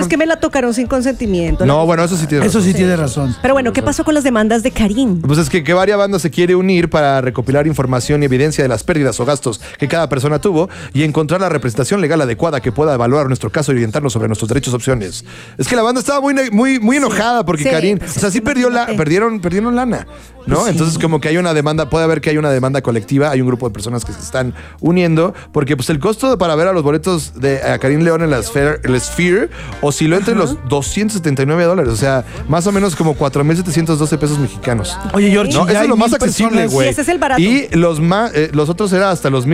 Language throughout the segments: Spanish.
es que me la tocaron sin consentimiento. No, bueno, eso sí tiene razón. Eso sí tiene razón. Pero bueno, ¿qué pasó con las demandas de Karim? Pues es que varias bandas se quiere unir para recopilar información y evidencia de las pérdidas o gastos que cada persona tuvo y encontrar la representación legal adecuada que pueda evaluar nuestro caso y orientarnos sobre nuestros derechos y opciones. Es que la banda estaba muy enojada porque Karim, o sea, sí perdieron lana, ¿no? Sí. Entonces como que hay una demanda, puede haber que hay una demanda colectiva, hay un grupo de personas que se están uniendo porque pues el costo para ver a los boletos de a Karim León en la Sphere osciló entre los $279, o sea, más o menos como 4,712 pesos mexicanos. Oye, George, No, ya eso es hay lo más 1,000 accesible, personas. güey. Sí, ese es el barato. Y los otros era hasta los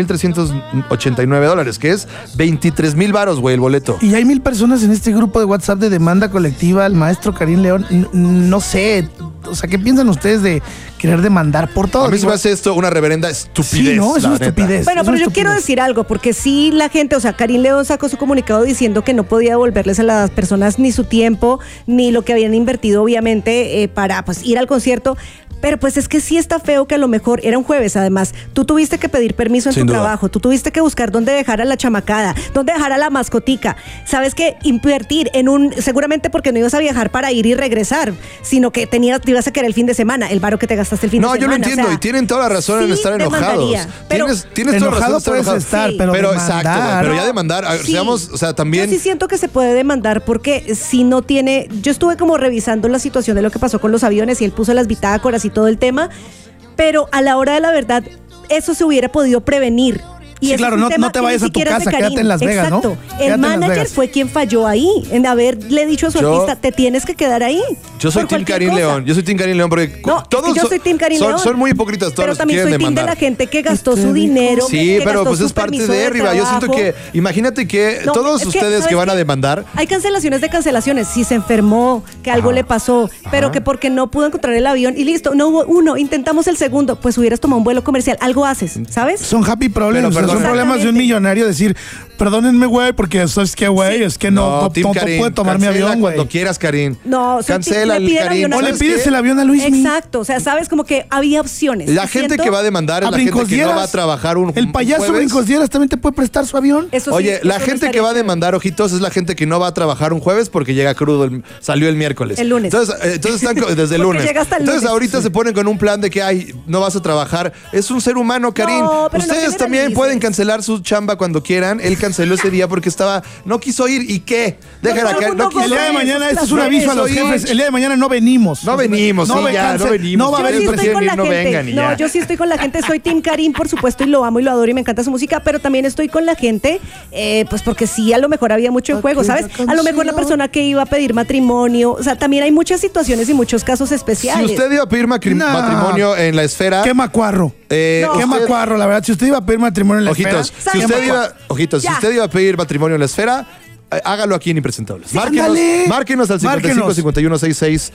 $1,389, que es 23,000 varos, güey, el boleto. Y hay 1,000 personas en este grupo de WhatsApp de demanda colectiva al maestro Karim León. No sé, o sea, ¿qué piensan ustedes de querer demandar por todo? A mí se me hace esto una reverenda estupidez. Sí, no, es la una neta. estupidez. Bueno, es pero una yo quiero estupidez. decir algo, porque sí la gente, o sea, Karim León sacó su comunicado diciendo que no podía devolverles a las personas ni su tiempo, ni lo que habían invertido, obviamente, para pues ir al concierto. Pero pues es que sí está feo que a lo mejor era un jueves, además. Tú tuviste que pedir permiso en Sin tu duda. trabajo, tú tuviste que buscar dónde dejar a la chamacada, dónde dejar a la mascotica. Sabes que invertir en seguramente porque no ibas a viajar para ir y regresar, sino que te ibas a querer el fin de semana, el varo que te gastaste el fin de semana. No, yo lo entiendo, o sea, y tienen toda la razón en sí estar enojados. demandaría, pero Tienes toda la razón en Enojado estar puedes enojado. estar, Sí. pero exacto, güey, pero ya demandar, Sí. seamos, o sea, también. Yo sí siento que se puede demandar porque si no tiene... Yo estuve como revisando la situación de lo que pasó con los aviones y él puso las bitácoras y todo el tema, pero a la hora de la verdad eso se hubiera podido prevenir. Y Sí, ese claro, es un no tema te que vayas ni a tu siquiera es de casa, Karim. quédate en Las Vegas, ¿no? Exacto. Quédate El en Las manager Vegas. fue quien falló ahí, en haberle dicho a su artista, te tienes que quedar ahí. Yo soy por Team cualquier Karim cosa. León. Yo soy Team Karim León porque No, todos es que yo soy Team Karim León. son muy hipócritas todos Pero los que también quieren soy team de demandar. la gente que gastó su dinero. Sí, que pero gastó pues su es parte permiso de arriba. Yo siento trabajo. que, imagínate que No, todos es ustedes ¿sabes que van a qué? demandar. Hay cancelaciones de cancelaciones. Si se enfermó, que algo le pasó, pero que porque no pudo encontrar el avión y listo, no hubo uno, intentamos el segundo, pues hubieras tomado un vuelo comercial. Algo haces, ¿sabes? Son happy problems, Pero, o sea, son perdón. problemas de un Exactamente. millonario decir, perdónenme, güey, porque ¿sabes qué, güey? Es que no Team Karim, puede tomar mi cancela avión, güey. cuando quieras, Karim. No, soy Cancela team, le el pide el Karim. avión a O le ¿sabes pides qué? el avión a Luis Miguel. Exacto, o sea, sabes como que había opciones. La Y gente siento- que va a demandar es A la gente que no Brincosdieras. va a trabajar un El payaso jueves. Brincosdieras también te puede prestar su avión. Eso sí, Oye, la eso no gente estaría que va a chévere. demandar, ojitos, es la gente que no va a trabajar un jueves porque llega crudo, salió el miércoles. El lunes. Entonces están desde el Porque lunes. llega hasta el Entonces lunes. ahorita se ponen con un plan de que, ay, no vas a trabajar. Es un ser humano, Karim. No, pero no Ustedes también generalices. pueden cancelar su chamba cuando quieran. Él canceló ese día porque no quiso ir. ¿Y qué? Déjala todo que el mundo quiso El día de Eso mañana, es este es un aviso a los placer. jefes. El día de mañana no venimos. No venimos, sí, ya, no venimos. No va a Yo haber sí estoy prefieren con ir, la no gente. vengan y No, ya. yo sí estoy con la gente. Soy Team Karim, por supuesto, y lo amo y lo adoro y me encanta su música, pero también estoy con la gente, pues porque sí, a lo mejor había mucho en juego, ¿sabes? A lo mejor la persona que iba a pedir matrimonio, o sea, también hay muchas situaciones y muchos casos Si especiales. usted iba a pedir No. matrimonio en la esfera. Qué macuarro. No. Qué usted- macuarro, la verdad. Si usted iba a pedir matrimonio en la Ojitos, esfera, si ¿Sabe usted qué? iba, si Ya. usted iba a pedir matrimonio en la esfera, hágalo aquí en Impresentables. ándale. Márquenos al 55 Márquenos. 51 66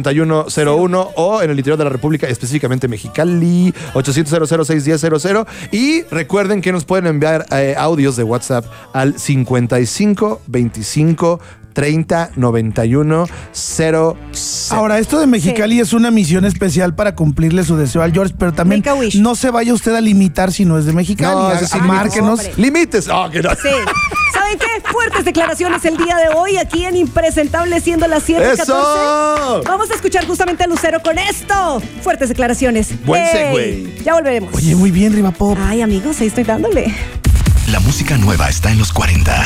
8101 o en el interior de la República, específicamente Mexicali, 800 610 00. Y recuerden que nos pueden enviar audios de WhatsApp al 55 25 30 91 00. Ahora, esto de Mexicali es una misión especial para cumplirle su deseo al George, pero también Make a wish. no se vaya usted a limitar si no es de Mexicali. No, eso sí, Márquenos. hombre. Límites. Oh, que no. Sí. ¿Saben qué? Fuertes declaraciones el día de hoy aquí en Impresentable, siendo las 7:14. ¡Eso! Vamos a escuchar justamente a Lucero con esto. Fuertes declaraciones. Buen ¡Ey! segue. Ya volveremos. Oye, muy bien, Riva Pop. Ay, amigos, ahí estoy dándole. La música nueva está en los 40.